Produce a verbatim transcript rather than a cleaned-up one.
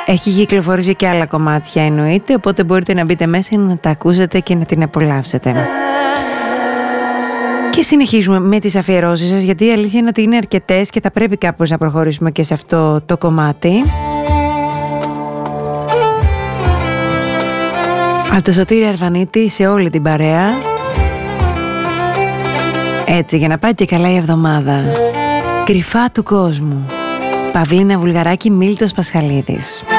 Έχει κυκλοφορήσει και άλλα κομμάτια εννοείται, οπότε μπορείτε να μπείτε μέσα να τα ακούσετε και να την απολαύσετε. Και συνεχίζουμε με τις αφιερώσεις σας, γιατί η αλήθεια είναι ότι είναι αρκετές και θα πρέπει κάπως να προχωρήσουμε και σε αυτό το κομμάτι. Από το Σωτήρη Αρβανίτη σε όλη την παρέα. Έτσι για να πάει και καλά η εβδομάδα. Κρυφά του κόσμου. Παυλίνα Βουλγαράκη, Μίλτος Πασχαλίδης.